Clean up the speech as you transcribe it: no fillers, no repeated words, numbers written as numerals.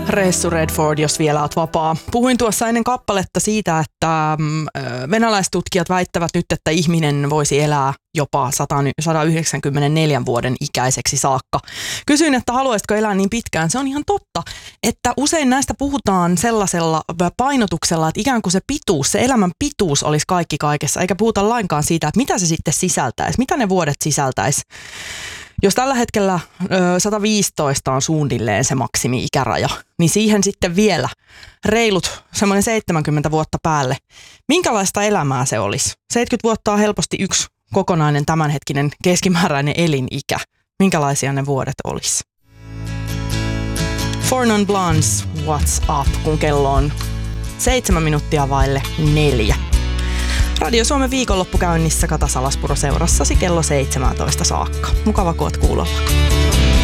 Ressu Redford, jos vielä oot vapaa. Puhuin tuossa ennen kappaletta siitä, että venäläistutkijat väittävät nyt, että ihminen voisi elää jopa 194 vuoden ikäiseksi saakka. Kysyin, että haluaisitko elää niin pitkään. Se on ihan totta, että usein näistä puhutaan sellaisella painotuksella, että ikään kuin se pituus, se elämän pituus olisi kaikki kaikessa, eikä puhuta lainkaan siitä, että mitä se sitten sisältäisi, mitä ne vuodet sisältäisi. Jos tällä hetkellä 115 on suunnilleen se maksimi-ikäraja, niin siihen sitten vielä reilut semmoinen 70 vuotta päälle. Minkälaista elämää se olisi? 70 vuotta on helposti yksi kokonainen tämänhetkinen keskimääräinen elinikä. Minkälaisia ne vuodet olisi? Four Non Blondes, What's Up, kun kello on 7 minuuttia vaille 4. Radio Suomen viikonloppu käynnissä Kata Salaspuro seurassasi kello 17 saakka. Mukava, kun oot kuulolla.